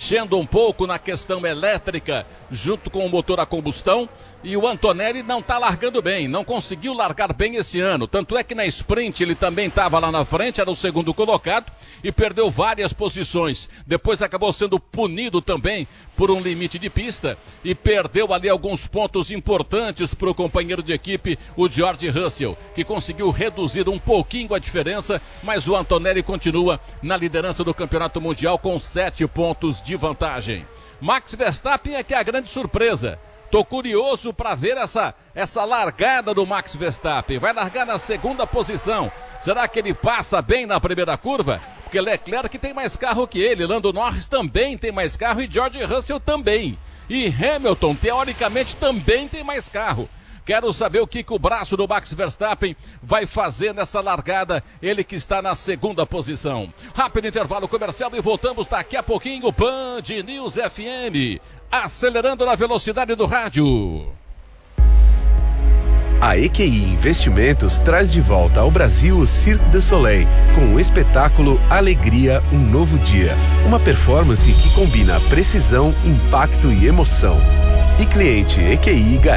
mexendo um pouco na questão elétrica junto com o motor a combustão, e o Antonelli não está largando bem, não conseguiu largar bem esse ano, tanto é que na sprint ele também estava lá na frente, era o segundo colocado e perdeu várias posições, depois acabou sendo punido também por um limite de pista e perdeu ali alguns pontos importantes para o companheiro de equipe, o George Russell, que conseguiu reduzir um pouquinho a diferença, mas o Antonelli continua na liderança do Campeonato Mundial com 7 pontos de vantagem. Max Verstappen é que é a grande surpresa. Tô curioso para ver essa largada do Max Verstappen. Vai largar na segunda posição. Será que ele passa bem na primeira curva? Porque Leclerc tem mais carro que ele, Lando Norris também tem mais carro e George Russell também. E Hamilton, teoricamente, também tem mais carro. Quero saber o que o braço do Max Verstappen vai fazer nessa largada, ele que está na segunda posição. Rápido intervalo comercial e voltamos daqui a pouquinho. Band News FM, acelerando na velocidade do rádio. A EQI Investimentos traz de volta ao Brasil o Cirque du Soleil, com o espetáculo Alegria, um Novo Dia. Uma performance que combina precisão, impacto e emoção. E cliente EQI